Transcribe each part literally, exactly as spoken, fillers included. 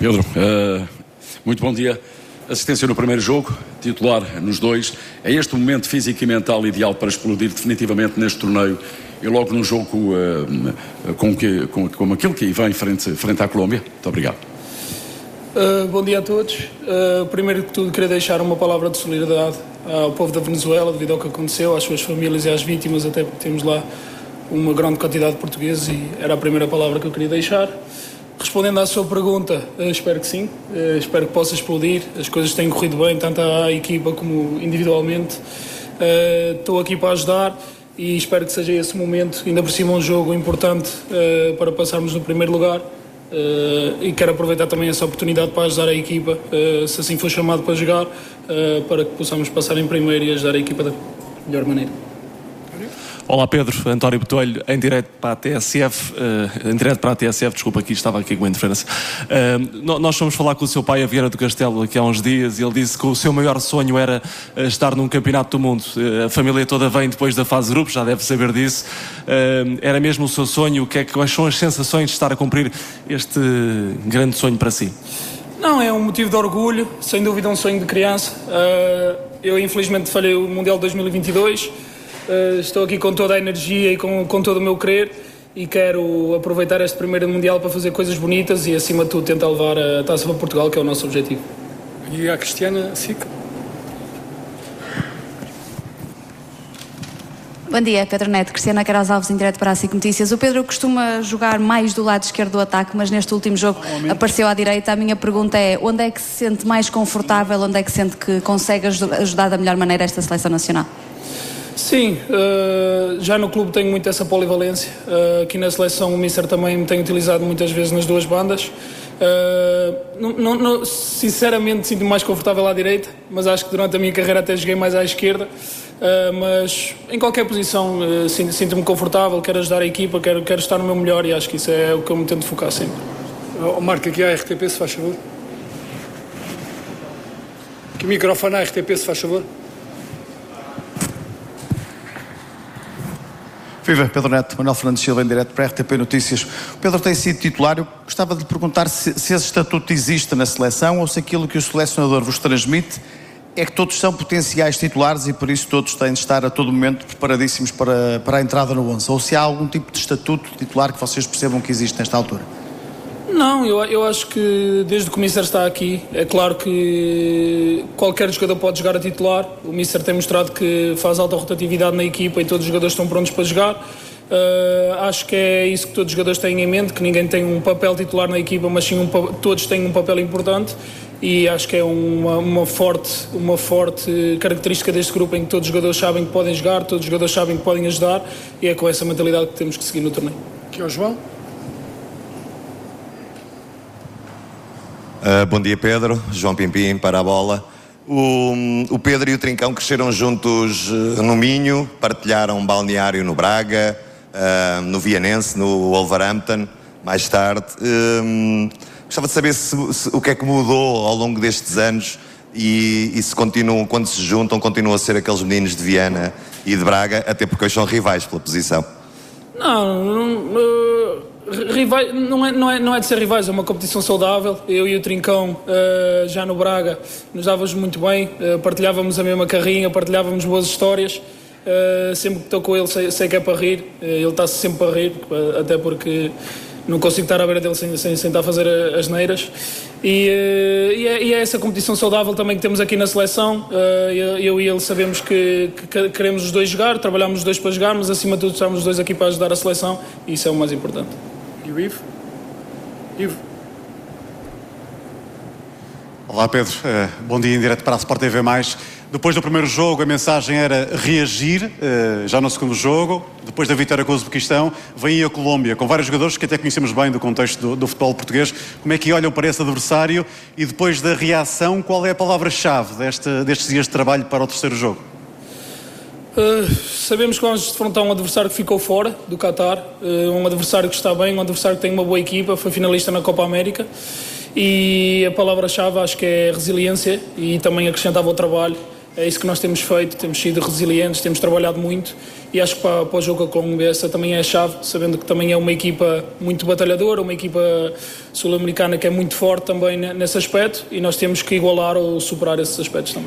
Pedro, uh, muito bom dia. Assistência no primeiro jogo, titular nos dois. É este o momento físico e mental ideal para explodir definitivamente neste torneio e logo no jogo uh, com, que, com, com aquilo que vem frente, frente à Colômbia? Muito obrigado. Uh, bom dia a todos. Uh, primeiro que tudo, queria deixar uma palavra de solidariedade ao povo da Venezuela devido ao que aconteceu, às suas famílias e às vítimas, até porque temos lá uma grande quantidade de portugueses e era a primeira palavra que eu queria deixar. Respondendo à sua pergunta, uh, espero que sim, uh, espero que possa explodir. As coisas têm corrido bem, tanto à equipa como individualmente. Uh, estou aqui para ajudar e espero que seja esse momento, ainda por cima um jogo importante uh, para passarmos no primeiro lugar. Uh, e quero aproveitar também essa oportunidade para ajudar a equipa, uh, se assim for chamado para jogar, uh, para que possamos passar em primeiro e ajudar a equipa da melhor maneira. Olá Pedro, António Botelho, em direto para a T S F, uh, em direto para a T S F, desculpa, aqui estava aqui com a interferência. Uh, nós fomos falar com o seu pai a Vieira do Castelo aqui há uns dias e ele disse que o seu maior sonho era uh, estar num campeonato do mundo. Uh, a família toda vem depois da fase de grupos, já deve saber disso. Uh, era mesmo o seu sonho? O que é que, quais são as sensações de estar a cumprir este grande sonho para si? Não, é um motivo de orgulho, sem dúvida um sonho de criança. Uh, eu infelizmente falhei o Mundial de dois mil e vinte e dois. Uh, estou aqui com toda a energia e com, com todo o meu querer e quero aproveitar este primeiro Mundial para fazer coisas bonitas e acima de tudo tentar levar a Taça para Portugal, que é o nosso objetivo. E a Cristiana Sica. Bom dia, Pedro Neto, Cristiana Queiroz Alves em direto para a SIC Notícias. O Pedro costuma jogar mais do lado esquerdo do ataque, mas neste último jogo oh, apareceu à direita. A minha pergunta é, onde é que se sente mais confortável, onde é que sente que consegue ajudar da melhor maneira esta seleção nacional? Sim, uh, já no clube tenho muito essa polivalência. Uh, aqui na seleção o Mister também me tem utilizado muitas vezes nas duas bandas. Uh, não, não, não, sinceramente sinto-me mais confortável à direita, mas acho que durante a minha carreira até joguei mais à esquerda. Uh, mas em qualquer posição uh, sinto-me confortável, quero ajudar a equipa, quero, quero estar no meu melhor e acho que isso é o que eu me tento focar sempre. Oh, marca aqui a R T P, se faz favor. Que microfone a R T P, se faz favor. Viva, Pedro Neto, Manuel Fernandes Silva em direto para a R T P Notícias. O Pedro tem sido titular. Eu gostava de lhe perguntar se, se esse estatuto existe na seleção ou se aquilo que o selecionador vos transmite é que todos são potenciais titulares e por isso todos têm de estar a todo momento preparadíssimos para, para a entrada no onze. Ou se há algum tipo de estatuto titular que vocês percebam que existe nesta altura? Não, eu, eu acho que desde que o Mister está aqui, é claro que qualquer jogador pode jogar a titular. O Mister tem mostrado que faz alta rotatividade na equipa e todos os jogadores estão prontos para jogar. Uh, acho que é isso que todos os jogadores têm em mente, que ninguém tem um papel titular na equipa, mas sim um, todos têm um papel importante e acho que é uma, uma, forte, uma forte característica deste grupo em que todos os jogadores sabem que podem jogar, todos os jogadores sabem que podem ajudar e é com essa mentalidade que temos que seguir no torneio. Aqui é o João. Uh, bom dia Pedro, João Pimpim para a bola. O, o Pedro e o Trincão cresceram juntos uh, no Minho, partilharam um balneário no Braga, uh, no Vianense, no Wolverhampton, mais tarde. Uh, gostava de saber se, se, o que é que mudou ao longo destes anos e, e se continuam, quando se juntam, continuam a ser aqueles meninos de Viana e de Braga, até porque hoje são rivais pela posição. Não, não uh... Rivais, não, é, não, é, não é de ser rivais, é uma competição saudável. Eu e o Trincão, uh, já no Braga, nos dávamos muito bem, uh, partilhávamos a mesma carrinha, partilhávamos boas histórias. Uh, sempre que estou com ele, sei, sei que é para rir, uh, ele está sempre para rir, até porque não consigo estar à beira dele sem, sem, sem estar a fazer as neiras. E, uh, e, é, e é essa competição saudável também que temos aqui na seleção. Uh, eu, eu e ele sabemos que, que queremos os dois jogar, trabalhamos os dois para jogar, mas acima de tudo estamos os dois aqui para ajudar a seleção e isso é o mais importante. E o Ivo? Ivo? Olá Pedro, uh, bom dia em direto para a Sport T V mais. Depois do primeiro jogo a mensagem era reagir, uh, já no segundo jogo, depois da vitória com o Uzbequistão, vem aí a Colômbia, com vários jogadores que até conhecemos bem do contexto do, do futebol português. Como é que olham para esse adversário e depois da reação, qual é a palavra-chave deste, destes dias de trabalho para o terceiro jogo? Uh, sabemos que vamos defrontar um adversário que ficou fora do Qatar, uh, um adversário que está bem, um adversário que tem uma boa equipa, foi finalista na Copa América e a palavra-chave acho que é resiliência e também acrescentava o trabalho É isso que nós temos feito, temos sido resilientes, temos trabalhado muito e acho que para, para o jogo com a Colômbia essa também é a chave, sabendo que também é uma equipa muito batalhadora, uma equipa sul-americana que é muito forte também nesse aspecto e nós temos que igualar ou superar esses aspectos também.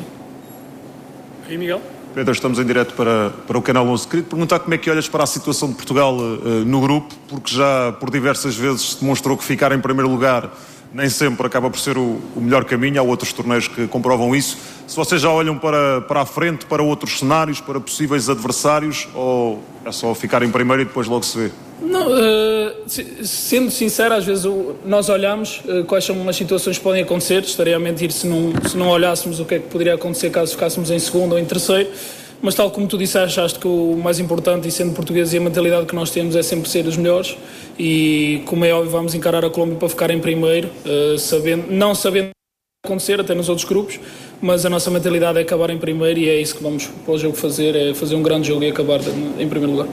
E Miguel? Pedro, estamos em direto para, para o Canal onze. Queria te perguntar como é que olhas para a situação de Portugal uh, no grupo, porque já por diversas vezes se demonstrou que ficar em primeiro lugar nem sempre acaba por ser o, o melhor caminho. Há outros torneios que comprovam isso. Se vocês já olham para, para a frente, para outros cenários, para possíveis adversários, ou é só ficar em primeiro e depois logo se vê? Não, uh, sendo sincero, às vezes nós olhamos uh, quais são as situações que podem acontecer. Estaria a mentir se não, se não olhássemos o que é que poderia acontecer caso ficássemos em segundo ou em terceiro. Mas tal como tu disseste, acho que o mais importante, e sendo português, e a mentalidade que nós temos é sempre ser os melhores. E como é óbvio, vamos encarar a Colômbia para ficar em primeiro, uh, sabendo, não sabendo acontecer até nos outros grupos, mas a nossa mentalidade é acabar em primeiro e é isso que vamos para o jogo fazer, é fazer um grande jogo e acabar em primeiro lugar.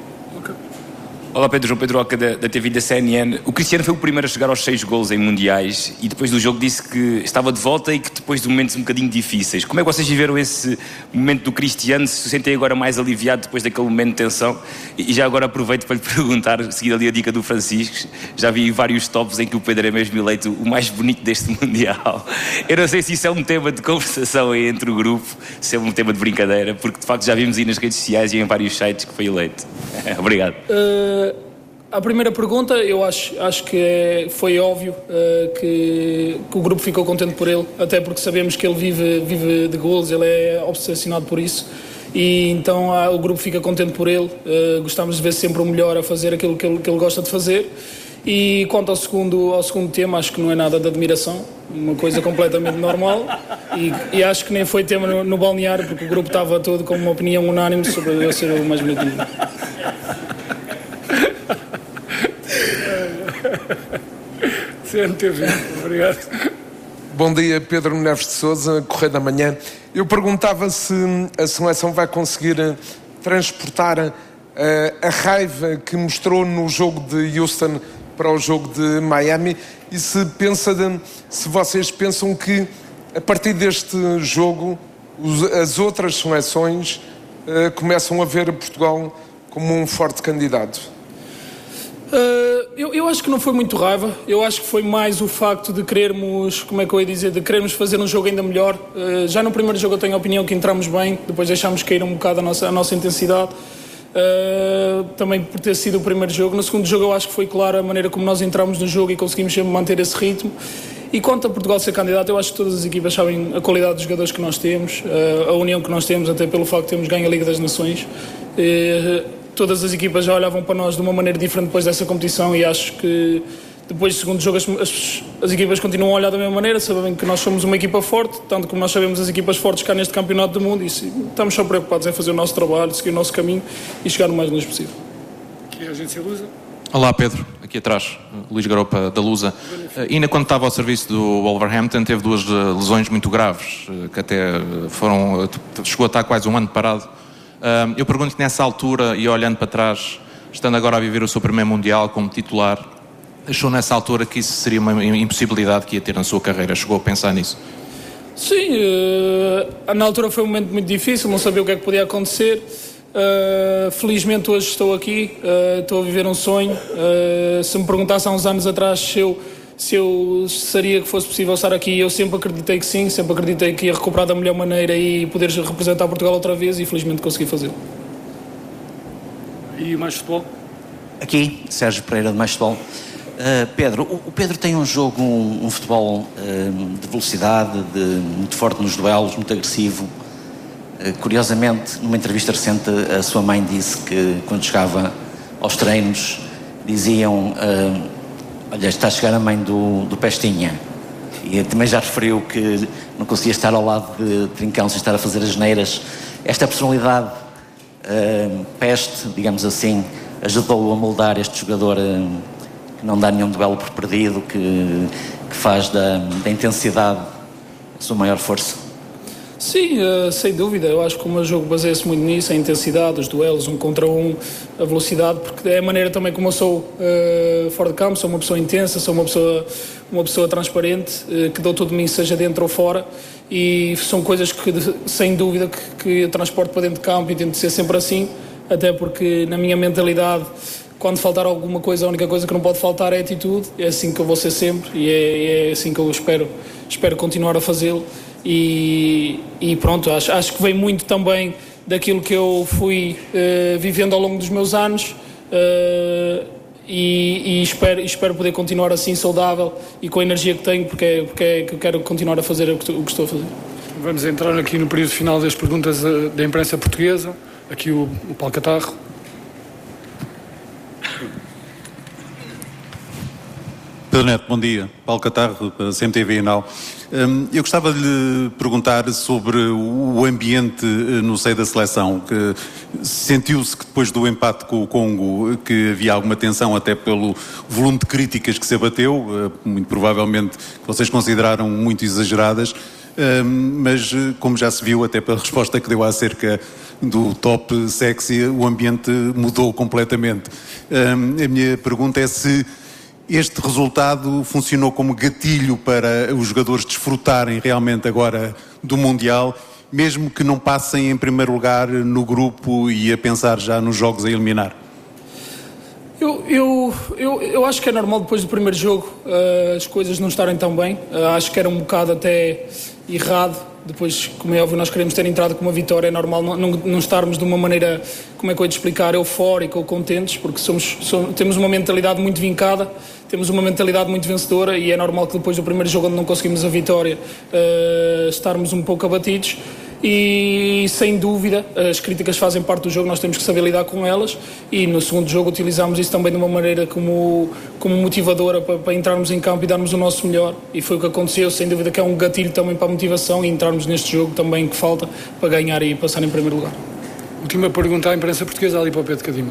Olá Pedro, João Pedro Oca da, da T V da C N N. O Cristiano foi o primeiro a chegar aos seis golos em mundiais e depois do jogo disse que estava de volta e que depois de momentos um bocadinho difíceis. Como é que vocês viveram esse momento do Cristiano? Se se sentem agora mais aliviado depois daquele momento de tensão? E já agora aproveito para lhe perguntar, seguindo ali a dica do Francisco, já vi vários tops em que o Pedro é mesmo eleito o mais bonito deste Mundial. Eu não sei se isso é um tema de conversação entre o grupo, se é um tema de brincadeira, porque de facto já vimos aí nas redes sociais e em vários sites que foi eleito. Obrigado. Uh... A primeira pergunta, eu acho, acho que é, foi óbvio uh, que, que o grupo ficou contente por ele, até porque sabemos que ele vive, vive de golos, ele é obsessionado por isso e então ah, o grupo fica contente por ele, uh, gostamos de ver sempre o melhor a fazer aquilo que ele, que ele gosta de fazer. E quanto ao segundo, ao segundo tema, acho que não é nada de admiração, uma coisa completamente normal e, e acho que nem foi tema no, no balneário, porque o grupo estava todo com uma opinião unânime sobre eu ser o mais bonito do mundo. C N T V, obrigado. Bom dia, Pedro Neves de Sousa, Correio da Manhã. Eu perguntava se a seleção vai conseguir transportar uh, a raiva que mostrou no jogo de Houston para o jogo de Miami e se, pensa de, se vocês pensam que a partir deste jogo os, as outras seleções uh, começam a ver Portugal como um forte candidato. Uh, eu, eu acho que não foi muito raiva, eu acho que foi mais o facto de querermos, como é que eu ia dizer, de querermos fazer um jogo ainda melhor. Uh, já no primeiro jogo eu tenho a opinião que entramos bem, depois deixámos cair um bocado a nossa, a nossa intensidade, uh, também por ter sido o primeiro jogo. No segundo jogo eu acho que foi claro a maneira como nós entramos no jogo e conseguimos sempre manter esse ritmo. E quanto a Portugal ser candidato, eu acho que todas as equipas sabem a qualidade dos jogadores que nós temos, uh, a união que nós temos, até pelo facto de termos ganho a Liga das Nações. Uh, Todas as equipas já olhavam para nós de uma maneira diferente depois dessa competição e acho que depois do segundo jogo as, as, as equipas continuam a olhar da mesma maneira, sabem que nós somos uma equipa forte, tanto como nós sabemos as equipas fortes cá neste campeonato do mundo e estamos só preocupados em fazer o nosso trabalho, seguir o nosso caminho e chegar o mais longe possível. Aqui é a agência Lusa. Olá Pedro, aqui atrás, Luís Garopa da Lusa. Ainda quando estava ao serviço do Wolverhampton teve duas lesões muito graves, que até foram, chegou a estar quase um ano parado. Eu pergunto-lhe nessa altura e olhando para trás, estando agora a viver o seu primeiro Mundial como titular, achou nessa altura que isso seria uma impossibilidade que ia ter na sua carreira? Chegou a pensar nisso? Sim, uh, na altura foi um momento muito difícil, não sabia o que é que podia acontecer. Uh, felizmente hoje estou aqui, uh, estou a viver um sonho. Uh, se me perguntasse há uns anos atrás se eu, se eu seria que fosse possível estar aqui, eu sempre acreditei que sim, sempre acreditei que ia recuperar da melhor maneira e poder representar Portugal outra vez e felizmente consegui fazê-lo. E mais futebol? Aqui, Sérgio Pereira de Mais Futebol. Uh, Pedro, o, o Pedro tem um jogo, um, um futebol uh, de velocidade, de, muito forte nos duelos, muito agressivo. Uh, curiosamente, numa entrevista recente, a sua mãe disse que quando chegava aos treinos diziam uh, olha, está a chegar a mãe do, do Pestinha. E também já referiu que não conseguia estar ao lado de Trincão sem estar a fazer as neiras. Esta personalidade uh, Peste, digamos assim, ajudou-o a moldar este jogador uh, que não dá nenhum duelo por perdido, que, que faz da, da intensidade a sua maior força. Sim, uh, sem dúvida. Eu acho que o meu jogo baseia-se muito nisso, a intensidade, os duelos, um contra um, a velocidade, porque é a maneira também como eu sou uh, fora de campo, sou uma pessoa intensa, sou uma pessoa, uma pessoa transparente, uh, que dou tudo de mim, seja dentro ou fora, e são coisas que, sem dúvida, que, que eu transporto para dentro de campo e tento ser sempre assim, até porque na minha mentalidade, quando faltar alguma coisa, a única coisa que não pode faltar é a atitude. É assim que eu vou ser sempre e é, é assim que eu espero, espero continuar a fazê-lo. E, e pronto, acho, acho que vem muito também daquilo que eu fui uh, vivendo ao longo dos meus anos, uh, e, e espero, espero poder continuar assim, saudável e com a energia que tenho, porque é, porque é que eu quero continuar a fazer o que, o que estou a fazer. Vamos entrar aqui no período final das perguntas uh, da imprensa portuguesa. Aqui o, o Paulo Catarro. Pedro Neto, bom dia. Paulo Catarro, C M T V Inal. Eu gostava de lhe perguntar sobre o ambiente no seio da seleção, que sentiu-se que depois do empate com o Congo que havia alguma tensão até pelo volume de críticas que se abateu, muito provavelmente que vocês consideraram muito exageradas, mas como já se viu até pela resposta que deu acerca do top sexy, o ambiente mudou completamente. A minha pergunta é se este resultado funcionou como gatilho para os jogadores desfrutarem realmente agora do Mundial, mesmo que não passem em primeiro lugar no grupo e a pensar já nos jogos a eliminar? Eu, eu, eu, eu acho que é normal depois do primeiro jogo uh, as coisas não estarem tão bem. Uh, acho que era um bocado até errado. Depois, como é óbvio, nós queremos ter entrado com uma vitória. É normal não, não, não estarmos de uma maneira, como é que eu ia te explicar, eufórica ou contentes, porque somos, somos, temos uma mentalidade muito vincada, temos uma mentalidade muito vencedora, e é normal que depois do primeiro jogo, onde não conseguimos a vitória, uh, estarmos um pouco abatidos. E sem dúvida as críticas fazem parte do jogo, nós temos que saber lidar com elas, e no segundo jogo utilizámos isso também de uma maneira como, como motivadora para, para entrarmos em campo e darmos o nosso melhor, e foi o que aconteceu. Sem dúvida que é um gatilho também para a motivação e entrarmos neste jogo também que falta para ganhar e passar em primeiro lugar. Última pergunta à imprensa portuguesa, ali para o Pedro Cadima.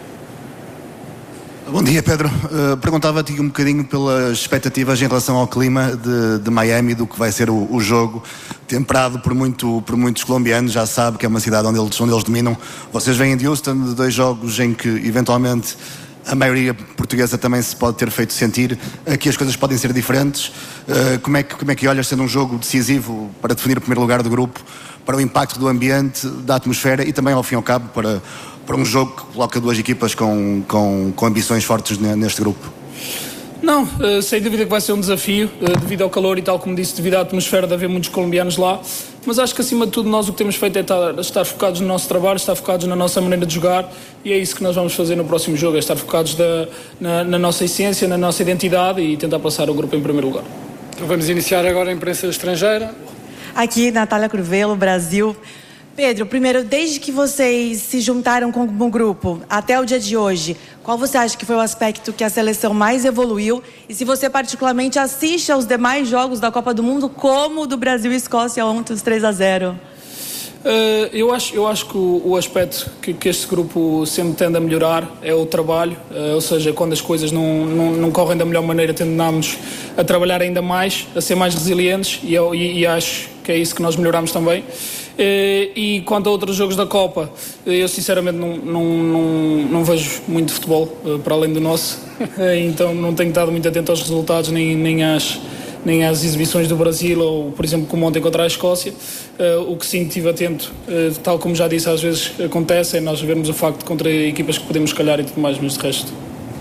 Bom dia, Pedro. Uh, Perguntava-te um bocadinho pelas expectativas em relação ao clima de, de Miami, do que vai ser o, o jogo, temperado por, muito, por muitos colombianos. Já sabe que é uma cidade onde eles, onde eles dominam. Vocês vêm de Houston, de dois jogos em que eventualmente a maioria portuguesa também se pode ter feito sentir. Aqui as coisas podem ser diferentes. Uh, como é que, como é que olhas, sendo um jogo decisivo para definir o primeiro lugar do grupo, para o impacto do ambiente, da atmosfera e também, ao fim e ao cabo, para... para um jogo que coloca duas equipas com, com, com ambições fortes neste grupo? Não, uh, sem dúvida que vai ser um desafio, uh, devido ao calor e, tal como disse, devido à atmosfera de haver muitos colombianos lá, mas acho que acima de tudo nós o que temos feito é estar, estar focados no nosso trabalho, estar focados na nossa maneira de jogar, e é isso que nós vamos fazer no próximo jogo, é estar focados da, na, na nossa essência, na nossa identidade, e tentar passar o grupo em primeiro lugar. Então vamos iniciar agora a imprensa estrangeira. Aqui, Natália Curvelo, Brasil. Pedro, primeiro, desde que vocês se juntaram como grupo até o dia de hoje, qual você acha que foi o aspecto que a seleção mais evoluiu? E se você particularmente assiste aos demais jogos da Copa do Mundo, como o do Brasil e Escócia ontem, os três a zero? Uh, eu, acho, eu acho que o, o aspecto que, que este grupo sempre tende a melhorar é o trabalho, uh, ou seja, quando as coisas não, não, não correm da melhor maneira, tendemos a trabalhar ainda mais, a ser mais resilientes, e, eu, e, e acho que é isso que nós melhoramos também. Uh, e quanto a outros jogos da Copa, eu sinceramente não, não, não, não vejo muito futebol uh, para além do nosso, então não tenho estado muito atento aos resultados, nem, nem às... nem às exibições do Brasil, ou por exemplo como ontem contra a Escócia. Uh, o que sim estive atento, uh, tal como já disse, às vezes acontece, é nós vermos o facto de contra equipas que podemos calhar e tudo mais, mas de resto.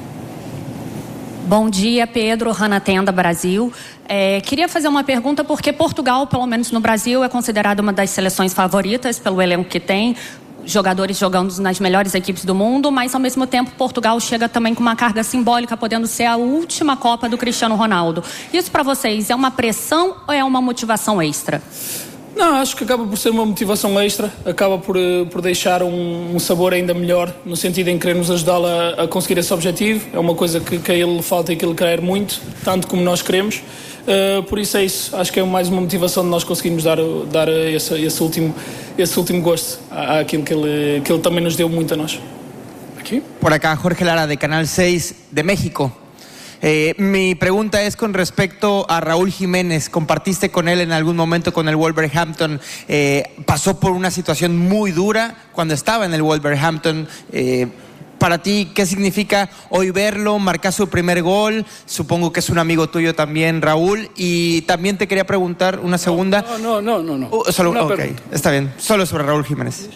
Bom dia, Pedro, Rana Tenda, Brasil. É, queria fazer uma pergunta, porque Portugal, pelo menos no Brasil, é considerada uma das seleções favoritas pelo elenco que tem, jogadores jogando nas melhores equipes do mundo, mas ao mesmo tempo Portugal chega também com uma carga simbólica, podendo ser a última Copa do Cristiano Ronaldo. Isso para vocês é uma pressão ou é uma motivação extra? Não, acho que acaba por ser uma motivação extra, acaba por, por deixar um, um sabor ainda melhor, no sentido em querermos ajudá-lo a, a conseguir esse objetivo. É uma coisa que, que a ele falta e que ele quer muito, tanto como nós queremos. Uh, por isso é isso, acho que é mais uma motivação de nós conseguirmos dar, dar esse, esse, último, esse último gosto àquilo que ele, que ele também nos deu muito a nós. Por acá, Jorge Lara, de Canal seis de México. Eh, mi pregunta es con respecto a Raúl Jiménez. Compartiste con él en algún momento con el Wolverhampton. Eh, pasó por una situación muy dura cuando estaba en el Wolverhampton. Eh, Para ti, ¿qué significa hoy verlo, marcar su primer gol? Supongo que es un amigo tuyo también, Raúl. Y también te quería preguntar una segunda. No, no, no, no. no. Uh, solo, Una ok, pregunta. está bien. Solo sobre Raúl Jiménez.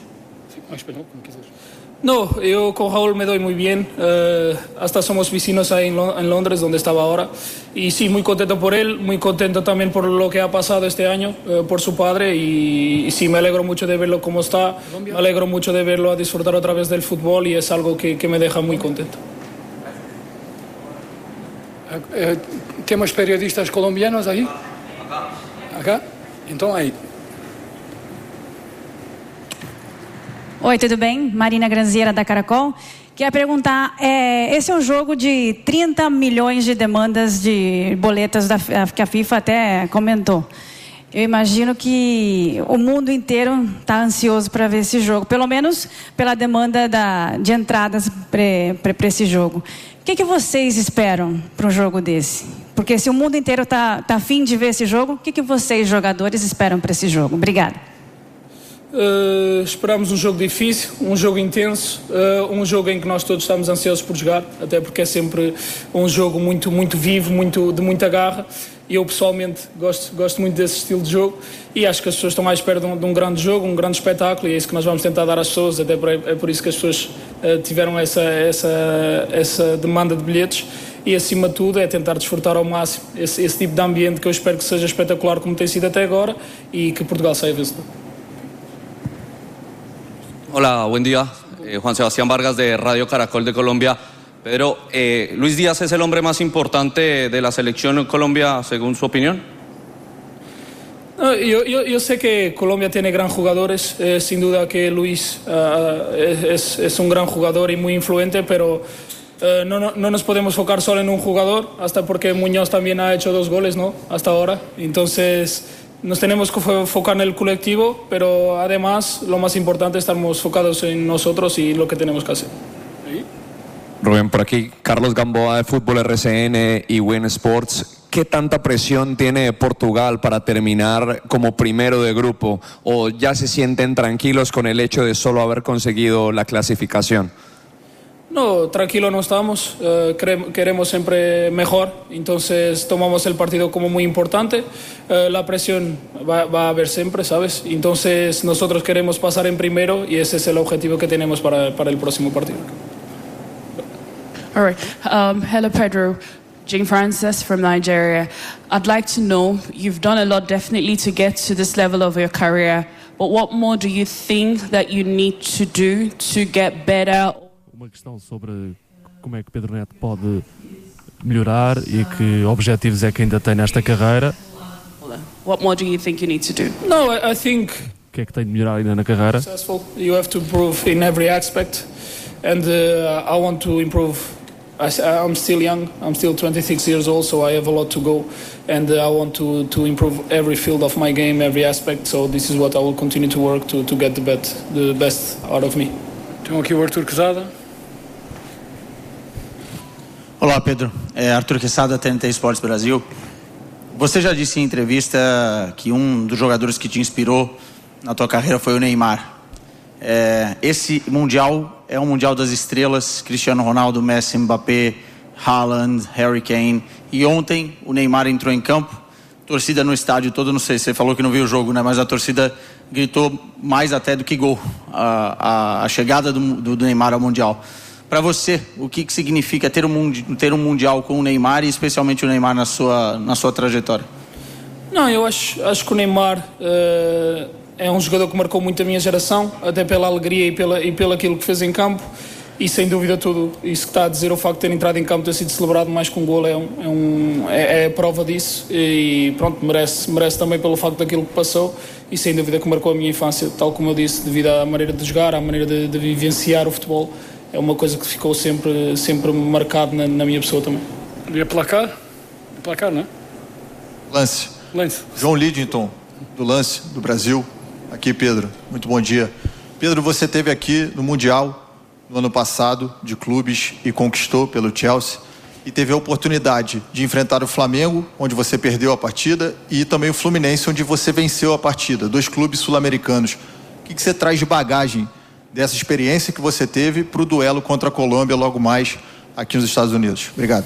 No, yo con Raúl me doy muy bien, uh, hasta somos vecinos ahí en, Lo- en Londres, donde estaba ahora, y sí, muy contento por él, muy contento también por lo que ha pasado este año, uh, por su padre, y, y sí, me alegro mucho de verlo como está, me alegro mucho de verlo a disfrutar otra vez del fútbol, y es algo que, que me deja muy contento. Eh, temos periodistas colombianos aí? Acá? Então aí. Oi, tudo bem? Marina Granzeira, da Caracol. Queria perguntar, é, esse é um jogo de trinta milhões de demandas de boletas da, que a FIFA até comentou. Eu imagino que o mundo inteiro está ansioso para ver esse jogo, pelo menos pela demanda da, de entradas para esse jogo. O que, que vocês esperam para um jogo desse? Porque se o mundo inteiro está tá afim de ver esse jogo, o que, que vocês, jogadores, esperam para esse jogo? Obrigada. Uh, esperamos um jogo difícil, um jogo intenso, uh, um jogo em que nós todos estamos ansiosos por jogar, até porque é sempre um jogo muito, muito vivo, muito, de muita garra, e eu pessoalmente gosto, gosto muito desse estilo de jogo, e acho que as pessoas estão à espera de um, de um grande jogo, um grande espetáculo, e é isso que nós vamos tentar dar às pessoas, até por, é por isso que as pessoas uh, tiveram essa, essa, essa demanda de bilhetes, e acima de tudo é tentar desfrutar ao máximo esse, esse tipo de ambiente que eu espero que seja espetacular como tem sido até agora, e que Portugal saia vencedor. Hola, buen día. Eh, Juan Sebastián Vargas de Radio Caracol de Colombia. Pedro, eh, ¿Luis Díaz es el hombre más importante de la selección en Colombia, según su opinión? No, yo, yo, yo sé que Colombia tiene gran jugadores, eh, sin duda que Luis uh, es, es un gran jugador y muy influente, pero uh, no, no, no nos podemos enfocar solo en un jugador, hasta porque Muñoz también ha hecho dos goles, ¿no? Hasta ahora. Entonces nos tenemos que enfocar en el colectivo, pero además lo más importante estamos enfocados en nosotros y lo que tenemos que hacer. Rubén, por aquí, Carlos Gamboa de Fútbol R C N y Win Sports. ¿Qué tanta presión tiene Portugal para terminar como primero de grupo? ¿O ya se sienten tranquilos con el hecho de solo haber conseguido la clasificación? No, tranquilo no estamos, uh, queremos siempre mejor, entonces tomamos el partido como muy importante, uh, la presión va, va a haber siempre, ¿sabes? Entonces nosotros queremos pasar en primero y ese es el objetivo que tenemos para, para el próximo partido. All right. Um, hello, Pedro. Jane Francis from Nigeria. I'd like to know, you've done a lot definitely to get to this level of your career, but what more do you think that you need to do to get better? Uma questão sobre como é que Pedro Neto pode melhorar e que objetivos é que ainda tem nesta carreira. What more do you think you need to do? No, I, I think O que é que tem de melhorar ainda na carreira? successful. You have to improve in every aspect, and uh, I want to improve. I, I'm still young. I'm still twenty-six years old, so I have a lot to go, and uh, I want to, to improve every field of my game, every aspect. So this is what I will continue to work to to get the best the best out of me. Então aqui o Arthur Quesada. Olá, Pedro. É Arthur Quesada, T N T Esportes Brasil. Você já disse em entrevista que um dos jogadores que te inspirou na tua carreira foi o Neymar. É, esse Mundial é um Mundial das estrelas, Cristiano Ronaldo, Messi, Mbappé, Haaland, Harry Kane. E ontem o Neymar entrou em campo, torcida no estádio todo, não sei, você falou que não viu o jogo, né? Mas a torcida gritou mais até do que gol, a, a, a chegada do, do, do Neymar ao Mundial. Para você, o que, que significa ter um, ter um Mundial com o Neymar e especialmente o Neymar na sua, na sua trajetória? Não, eu acho, acho que o Neymar uh, é um jogador que marcou muito a minha geração, até pela alegria e, pela, e pelo aquilo que fez em campo, e sem dúvida tudo isso que está a dizer, o facto de ter entrado em campo, ter sido celebrado mais com um golo é, um, é, um, é, é a prova disso, e pronto, merece, merece também pelo facto daquilo que passou, e sem dúvida que marcou a minha infância, tal como eu disse, devido à maneira de jogar, à maneira de, de vivenciar o futebol. É uma coisa que ficou sempre, sempre marcado na, na minha pessoa também. E a placar? A placar, não é? Lance. Lance. João Lidington, do Lance, do Brasil. Aqui, Pedro. Muito bom dia. Pedro, você esteve aqui no Mundial no ano passado de clubes e conquistou pelo Chelsea. e teve a oportunidade de enfrentar o Flamengo, onde você perdeu a partida, e também o Fluminense, onde você venceu a partida. Dois clubes sul-americanos. O que, que você traz de bagagem dessa experiência que você teve para o duelo contra a Colômbia logo mais aqui nos Estados Unidos? Obrigado.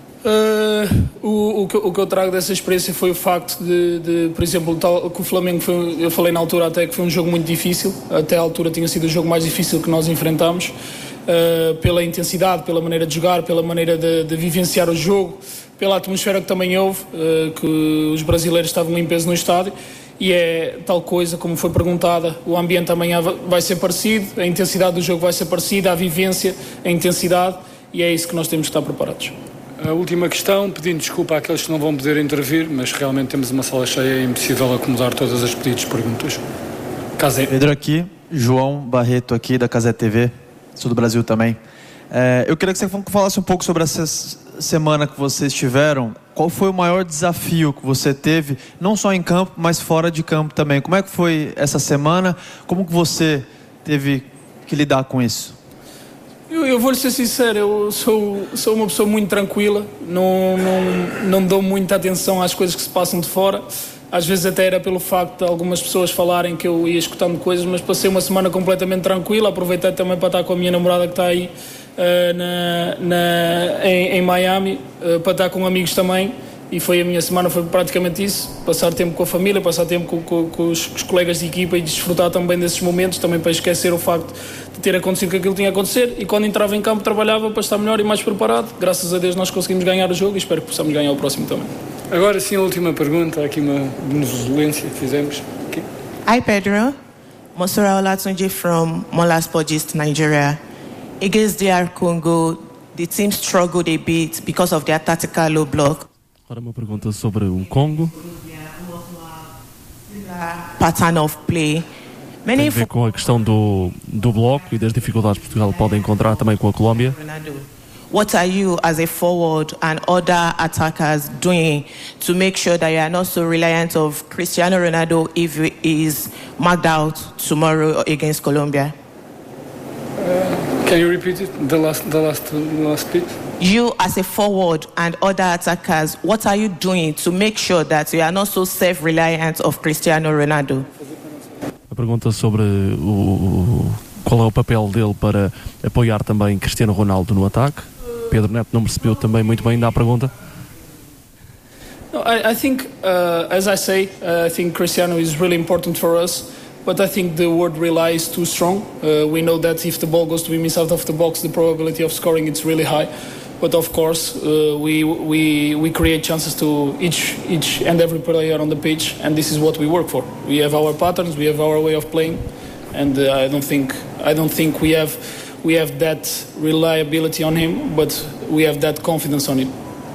Uh, o, o, que, o que eu trago dessa experiência foi o facto de, de por exemplo, tal, que o Flamengo foi, eu falei na altura até que foi um jogo muito difícil, até à altura tinha sido o jogo mais difícil que nós enfrentámos, uh, pela intensidade, pela maneira de jogar, pela maneira de, de vivenciar o jogo, pela atmosfera que também houve, uh, que os brasileiros estavam em peso no estádio, e é tal coisa, como foi perguntada, o ambiente amanhã vai ser parecido, a intensidade do jogo vai ser parecida, a vivência, a intensidade, e é isso que nós temos que estar preparados. A última questão, pedindo desculpa àqueles que não vão poder intervir, mas realmente temos uma sala cheia e é impossível acomodar todas as pedidos de perguntas. Casé. Pedro aqui, João Barreto aqui da Casé T V, sou do Brasil também. É, eu queria que você falasse um pouco sobre essa semana que vocês tiveram. Qual foi o maior desafio que você teve, não só em campo, mas fora de campo também? Como é que foi essa semana? Como que você teve que lidar com isso? Eu, eu vou-lhe ser sincero, eu sou, sou uma pessoa muito tranquila, não, não, não dou muita atenção às coisas que se passam de fora. Às vezes até era pelo facto de algumas pessoas falarem que eu ia escutando coisas, mas passei uma semana completamente tranquila. Aproveitei também para estar com a minha namorada que está aí uh, na, na, em, em Miami, uh, para estar com amigos também. E foi a minha semana, foi praticamente isso, passar tempo com a família, passar tempo com, com, com, os, com os colegas de equipa e desfrutar também desses momentos, também para esquecer o facto de ter acontecido que aquilo tinha a acontecer, e quando entrava em campo trabalhava para estar melhor e mais preparado. Graças a Deus nós conseguimos ganhar o jogo e espero que possamos ganhar o próximo também. Agora sim, a última pergunta, aqui uma benevolência que fizemos. Okay. Hi Pedro, Mosora Olatunji from Molasport East, Nigeria. Against D R Congo, the team struggled a bit because of their tactical low block. Agora uma pergunta sobre o Congo. Pattern of play. Tem a ver com a questão do, do bloco e das dificuldades que Portugal pode encontrar também com a Colômbia. What are you as a forward and other attackers doing to make sure that you are not so reliant of Cristiano Ronaldo if he is marked out tomorrow against Colombia? Uh, can you repeat it? The last, the last, the last bit. You as a forward and other attackers, what are you doing to make sure that you are not so self-reliant of Cristiano Ronaldo? A pergunta sobre o, qual é o papel dele para apoiar também Cristiano Ronaldo no ataque. Pedro Neto não percebeu também muito bem da pergunta. No, I, I think, uh, as I say, uh, I think Cristiano is really important for us. But I think the word rely is too strong. Uh, we know that if the ball goes to him inside of the box, the probability of scoring is really high. But of course, uh, we we we create chances to each each and every player on the pitch, and this is what we work for. We have our patterns, we have our way of playing, and uh, I don't think I don't think we have we have that reliability on him, but we have that confidence on him.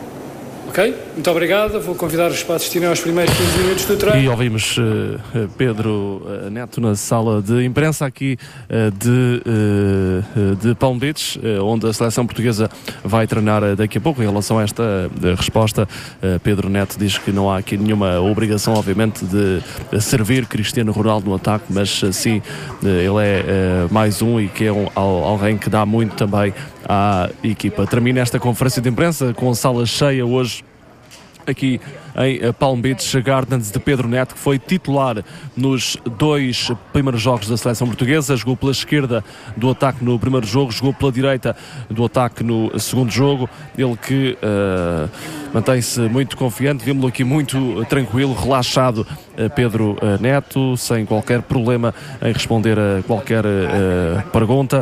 Ok, muito obrigado. Vou convidar os para assistirem aos primeiros quinze minutos do treino. E ouvimos uh, Pedro uh, Neto na sala de imprensa aqui uh, de, uh, de Palm Beach, uh, onde a seleção portuguesa vai treinar uh, daqui a pouco. Em relação a esta uh, resposta, uh, Pedro Neto diz que não há aqui nenhuma obrigação, obviamente, de uh, servir Cristiano Ronaldo no ataque, mas uh, sim, uh, ele é uh, mais um e que é um, alguém que dá muito também à equipa. Termina esta conferência de imprensa com a sala cheia hoje aqui em Palm Beach Gardens, de Pedro Neto, que foi titular nos dois primeiros jogos da seleção portuguesa. Jogou pela esquerda do ataque no primeiro jogo, jogou pela direita do ataque no segundo jogo. Ele que uh, mantém-se muito confiante, vimos-lo aqui muito tranquilo, relaxado, uh, Pedro uh, Neto, sem qualquer problema em responder a qualquer uh, pergunta.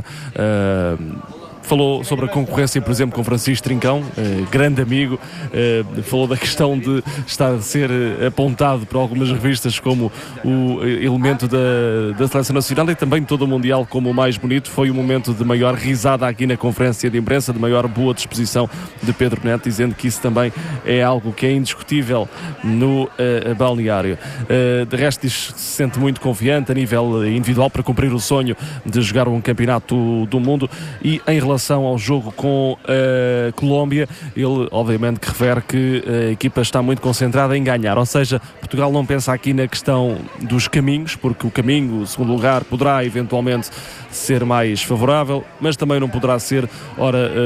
Uh, Falou sobre a concorrência, por exemplo, com Francisco Trincão, eh, grande amigo, eh, falou da questão de estar a ser apontado por algumas revistas como o elemento da, da seleção nacional e também de todo o Mundial como o mais bonito. Foi o momento de maior risada aqui na conferência de imprensa, de maior boa disposição de Pedro Neto, dizendo que isso também é algo que é indiscutível no eh, balneário. Eh, de resto, diz que se sente muito confiante a nível individual para cumprir o sonho de jogar um campeonato do mundo. E em relação relação ao jogo com a Colômbia, ele obviamente que refere que a equipa está muito concentrada em ganhar, ou seja, Portugal não pensa aqui na questão dos caminhos, porque o caminho, o segundo lugar, poderá eventualmente ser mais favorável, mas também não poderá ser, ora,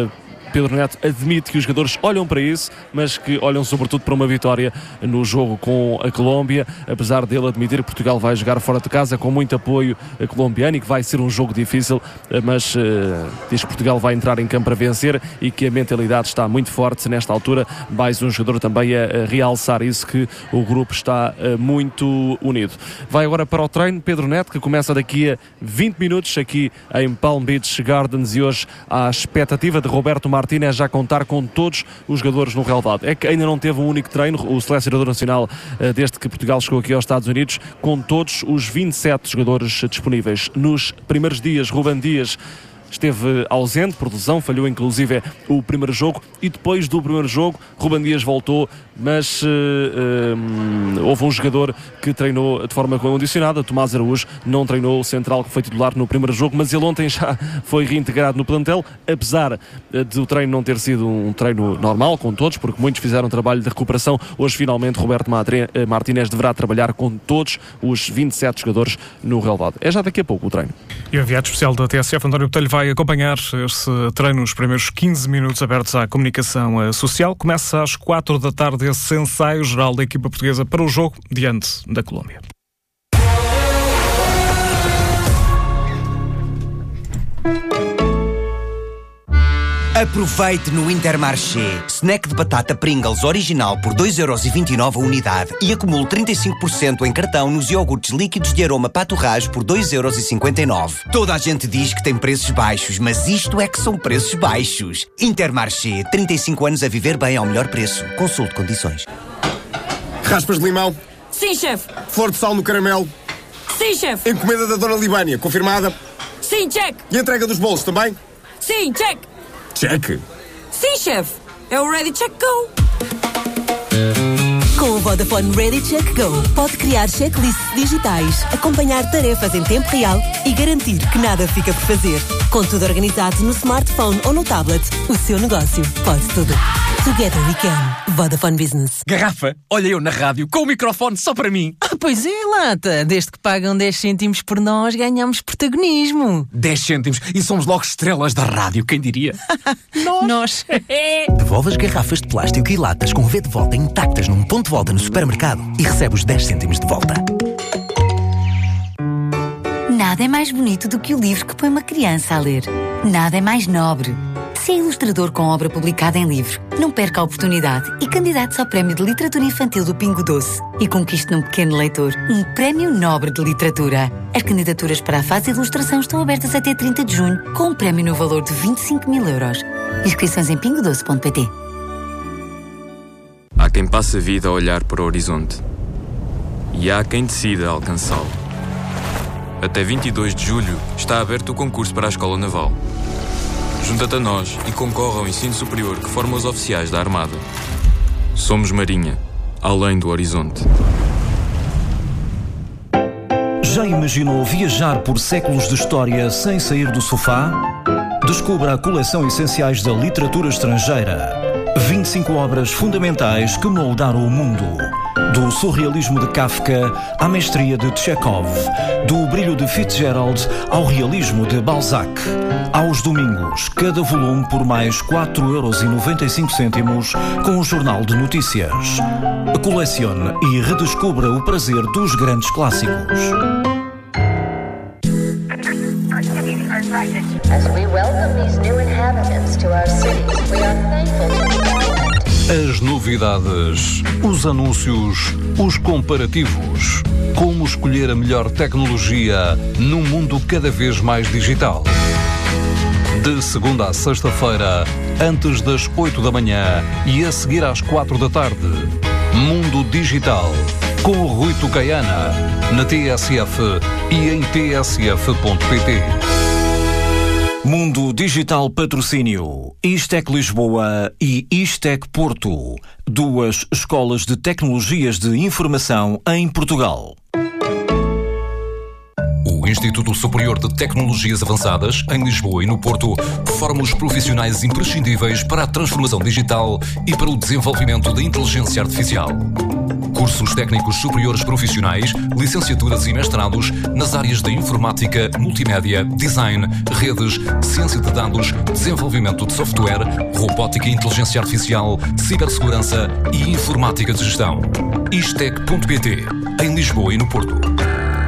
Pedro Neto admite que os jogadores olham para isso, mas que olham sobretudo para uma vitória no jogo com a Colômbia, apesar dele admitir que Portugal vai jogar fora de casa com muito apoio colombiano e que vai ser um jogo difícil, mas uh, diz que Portugal vai entrar em campo para vencer e que a mentalidade está muito forte nesta altura. Mais um jogador também a, a realçar isso, que o grupo está uh, muito unido. Vai agora para o treino Pedro Neto, que começa daqui a vinte minutos aqui em Palm Beach Gardens, e hoje há a expectativa de Roberto Martínez já contar com todos os jogadores no relvado. É que ainda não teve um único treino, o selecionador nacional, uh, desde que Portugal chegou aqui aos Estados Unidos, com todos os vinte e sete jogadores disponíveis. Nos primeiros dias, Ruben Dias esteve ausente por lesão, falhou inclusive o primeiro jogo, e depois do primeiro jogo Ruben Dias voltou, mas uh, uh, houve um jogador que treinou de forma condicionada. Tomás Araújo não treinou, o central que foi titular no primeiro jogo, mas ele ontem já foi reintegrado no plantel, apesar de o treino não ter sido um treino normal com todos, porque muitos fizeram trabalho de recuperação. Hoje finalmente Roberto Martínez deverá trabalhar com todos os vinte e sete jogadores no relvado. É já daqui a pouco o treino. E o enviado especial da T S F, António Botelho, vai acompanhar esse treino nos primeiros quinze minutos abertos à comunicação social. Começa às quatro da tarde esse ensaio geral da equipa portuguesa para o jogo diante da Colômbia. Aproveite no Intermarché. Snack de batata Pringles original por dois euros e vinte e nove a unidade e acumule trinta e cinco por cento em cartão nos iogurtes líquidos de aroma Pato Rage por dois euros e cinquenta e nove. Toda a gente diz que tem preços baixos, mas isto é que são preços baixos. Intermarché, trinta e cinco anos a viver bem ao melhor preço. Consulte condições. Raspas de limão? Sim, chefe. Flor de sal no caramelo? Sim, chefe. Encomenda da Dona Libânia, confirmada? Sim, check. E a entrega dos bolos também? Sim, check. Check. Sim, chefe. É o Ready Check Go. Com o Vodafone Ready Check Go, pode criar checklists digitais, acompanhar tarefas em tempo real e garantir que nada fica por fazer. Com tudo organizado no smartphone ou no tablet, o seu negócio pode tudo. Together we can. Vodafone Business. Garrafa, olha eu na rádio com o microfone só para mim. Ah, pois é, Lata. Desde que pagam dez cêntimos por nós, ganhamos protagonismo. dez cêntimos e somos logo estrelas da rádio, quem diria? Nós. Nós. Devolve as garrafas de plástico e latas com V de volta intactas num ponto de volta no supermercado e recebe os dez cêntimos de volta. Nada é mais bonito do que o livro que põe uma criança a ler. Nada é mais nobre. Se é ilustrador com obra publicada em livro, não perca a oportunidade e candidate-se ao Prémio de Literatura Infantil do Pingo Doce e conquiste num pequeno leitor um Prémio Nobre de Literatura. As candidaturas para a fase de ilustração estão abertas até trinta de junho, com um prémio no valor de vinte e cinco mil euros. Inscrições em pingo doce ponto pt. Há quem passe a vida a olhar para o horizonte e há quem decida alcançá-lo. Até vinte e dois de julho está aberto o concurso para a Escola Naval. Junta-te a nós e concorre ao ensino superior que forma os oficiais da Armada. Somos Marinha, além do horizonte. Já imaginou viajar por séculos de história sem sair do sofá? Descubra a coleção Essenciais da Literatura Estrangeira. vinte e cinco obras fundamentais que moldaram o mundo. Do surrealismo de Kafka à mestria de Chekhov, do brilho de Fitzgerald ao realismo de Balzac. Aos domingos, cada volume por mais quatro euros e noventa e cinco cêntimos com o Jornal de Notícias. Colecione e redescubra o prazer dos grandes clássicos. As we welcome these new inhabitants to our cities, we are thankful to As novidades, os anúncios, os comparativos. Como escolher a melhor tecnologia num mundo cada vez mais digital. De segunda a sexta-feira, antes das oito da manhã e a seguir às quatro da tarde. Mundo Digital, com o Rui Tucaiana, na T S F e em t s f ponto p t. Mundo Digital Patrocínio, Istec Lisboa e Istec Porto, duas escolas de tecnologias de informação em Portugal. O Instituto Superior de Tecnologias Avançadas, em Lisboa e no Porto, forma os profissionais imprescindíveis para a transformação digital e para o desenvolvimento da inteligência artificial. Cursos técnicos superiores profissionais, licenciaturas e mestrados nas áreas da informática, multimédia, design, redes, ciência de dados, desenvolvimento de software, robótica e inteligência artificial, cibersegurança e informática de gestão. Istec ponto pt, em Lisboa e no Porto.